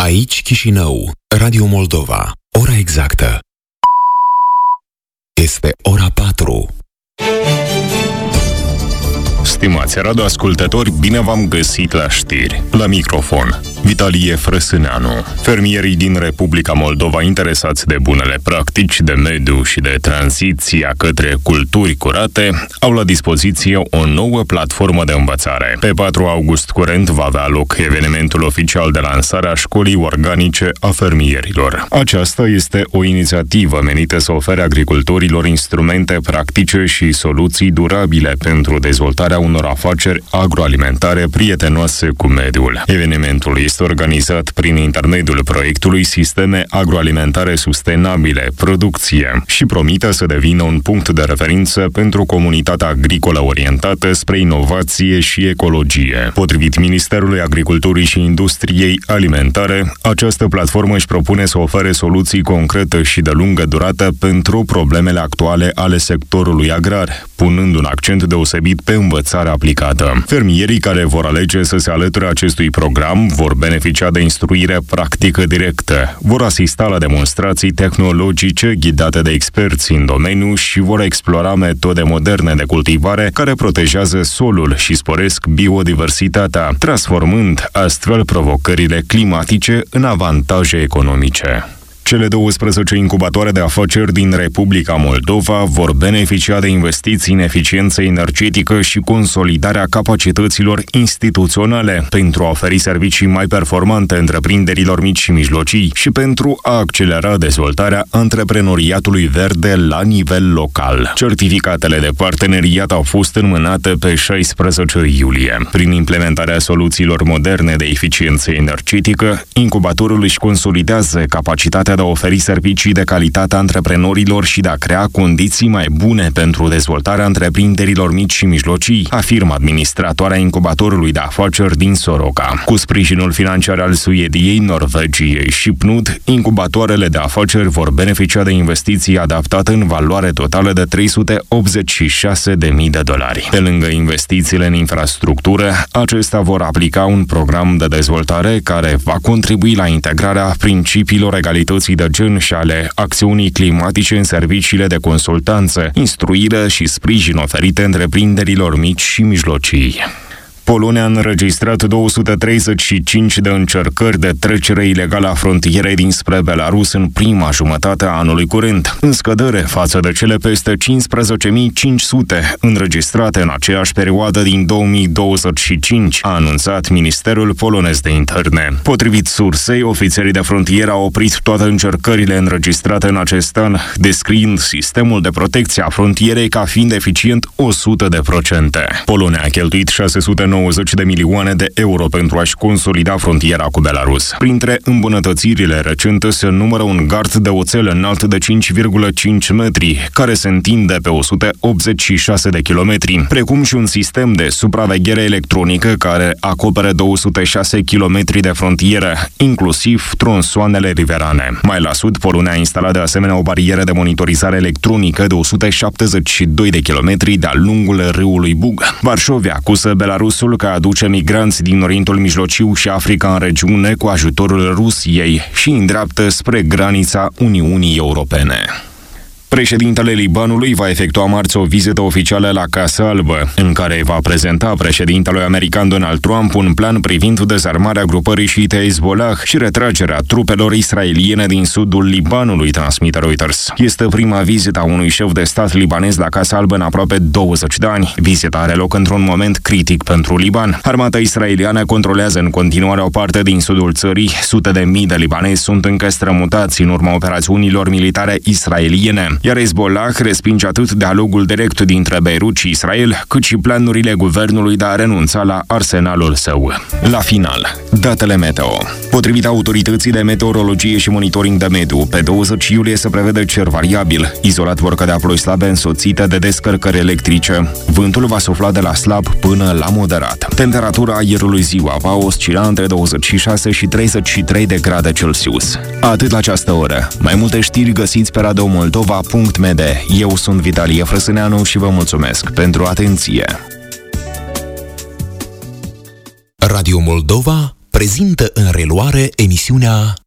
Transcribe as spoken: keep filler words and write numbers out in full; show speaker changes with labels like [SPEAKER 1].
[SPEAKER 1] Aici Chișinău, Radio Moldova. Ora exactă este ora patru.
[SPEAKER 2] Stimați radioascultători, bine v-am găsit la știri. La microfon, Vitalie Frăsâneanu. Fermierii din Republica Moldova interesați de bunele practici de mediu și de tranziția către culturi curate au la dispoziție o nouă platformă de învățare. Pe patru august curent va avea loc evenimentul oficial de lansare a școlii organice a fermierilor. Aceasta este o inițiativă menită să ofere agricultorilor instrumente practice și soluții durabile pentru dezvoltarea unor afaceri agroalimentare prietenoase cu mediul. Evenimentul este organizat prin intermediul proiectului Sisteme Agroalimentare Sustenabile, Producție și promite să devină un punct de referință pentru comunitatea agricolă orientată spre inovație și ecologie. Potrivit Ministerului Agriculturii și Industriei Alimentare, această platformă își propune să ofere soluții concrete și de lungă durată pentru problemele actuale ale sectorului agrar, punând un accent deosebit pe învățarea aplicată. Fermierii care vor alege să se alăture acestui program vor beneficia de instruire practică directă, vor asista la demonstrații tehnologice ghidate de experți în domeniu și vor explora metode moderne de cultivare care protejează solul și sporesc biodiversitatea, transformând astfel provocările climatice în avantaje economice. Cele douăsprezece incubatoare de afaceri din Republica Moldova vor beneficia de investiții în eficiență energetică și consolidarea capacităților instituționale pentru a oferi servicii mai performante întreprinderilor mici și mijlocii și pentru a accelera dezvoltarea antreprenoriatului verde la nivel local. Certificatele de parteneriat au fost înmânate pe șaisprezece iulie. Prin implementarea soluțiilor moderne de eficiență energetică, incubatorul își consolidează capacitatea de a oferi servicii de calitate antreprenorilor și de a crea condiții mai bune pentru dezvoltarea întreprinderilor mici și mijlocii, afirmă administratoarea incubatorului de afaceri din Soroca. Cu sprijinul financiar al Suediei, Norvegiei și P N U D, incubatoarele de afaceri vor beneficia de investiții adaptate în valoare totală de trei sute optzeci și șase de mii de dolari. Pe lângă investițiile în infrastructură, acestea vor aplica un program de dezvoltare care va contribui la integrarea principiilor egalității de gen și ale acțiunii climatice în serviciile de consultanță, instruire și sprijin oferite întreprinderilor mici și mijlocii. Polonia a înregistrat două sute treizeci și cinci de încercări de trecere ilegală a frontierei dinspre Belarus în prima jumătate a anului curent, în scădere față de cele peste cincisprezece mii cinci sute înregistrate în aceeași perioadă din două mii douăzeci și cinci, a anunțat Ministerul polonez de interne. Potrivit sursei, ofițerii de frontieră au oprit toate încercările înregistrate în acest an, descriind sistemul de protecție a frontierei ca fiind eficient o sută de procente. Polonia a cheltuit șase sute nouăzeci de milioane de euro pentru a-și consolida frontiera cu Belarus. Printre îmbunătățirile recente se numără un gard de oțel înalt de cinci virgulă cinci metri, care se întinde pe o sută optzeci și șase de kilometri, precum și un sistem de supraveghere electronică care acoperă două sute șase kilometri de frontieră, inclusiv tronsoanele riverane. Mai la sud, Polonia a instalat de asemenea o barieră de monitorizare electronică de o sută șaptezeci și doi de kilometri de-a lungul râului Bug. Varșovia acuză Belarusul că aduce migranți din Orientul Mijlociu și Africa în regiune cu ajutorul Rusiei și îndreaptă spre granița Uniunii Europene. Președintele Libanului va efectua marți o vizită oficială la Casa Albă, în care va prezenta președintelui american Donald Trump un plan privind dezarmarea grupării șiite Hezbollah și retragerea trupelor israeliene din sudul Libanului, transmite Reuters. Este prima vizită a unui șef de stat libanez la Casa Albă în aproape douăzeci de ani. Vizita are loc într-un moment critic pentru Liban. Armata israeliană controlează în continuare o parte din sudul țării. Sute de mii de libanezi sunt încă strămutați în urma operațiunilor militare israeliene, iar Hezbollah respinge atât dialogul direct dintre Beirut și Israel, cât și planurile guvernului de a renunța la arsenalul său. La final, datele meteo. Potrivit autorității de meteorologie și monitoring de mediu, pe douăzeci iulie se prevede cer variabil. Izolat vor cădea ploi slabe însoțite de descărcări electrice. Vântul va sufla de la slab până la moderat. Temperatura aerului ziua va oscila între douăzeci și șase și treizeci și trei de grade Celsius. Atât la această oră. Mai multe știri găsiți pe radio moldova punct m d. Eu sunt Vitalie Frăsâneanu și vă mulțumesc pentru atenție.
[SPEAKER 1] Radio Moldova prezintă în reluare emisiunea